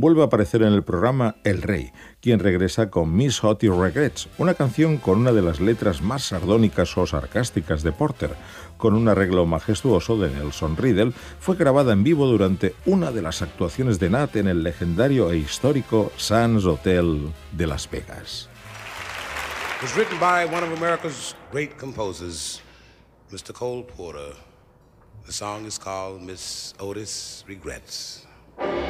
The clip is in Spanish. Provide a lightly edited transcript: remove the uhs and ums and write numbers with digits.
vuelve a aparecer en el programa El Rey, quien regresa con Miss Hottie Regrets, una canción con una de las letras más sardónicas o sarcásticas de Porter. Con un arreglo majestuoso de Nelson Riddle, fue grabada en vivo durante una de las actuaciones de Nat en el legendario e histórico Sands Hotel de Las Vegas. It was written by one of America's great composers, Mr. Cole Porter. The song is called Miss Otis Regrets.